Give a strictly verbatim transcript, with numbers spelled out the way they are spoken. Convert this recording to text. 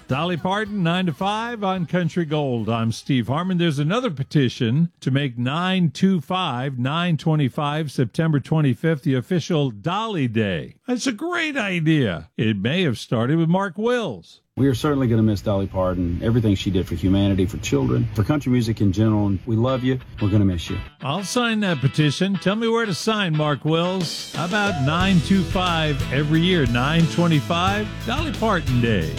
Dolly Parton, nine to five on Country Gold. I'm Steve Harmon. There's another petition to make nine twenty-five, nine twenty-five, September twenty-fifth, the official Dolly Day. That's a great idea. It may have started with Mark Wills. We are certainly going to miss Dolly Parton, everything she did for humanity, for children, for country music in general. And we love you. We're going to miss you. I'll sign that petition. Tell me where to sign, Mark Wills. How about nine twenty-five every year, nine twenty-five, Dolly Parton Day?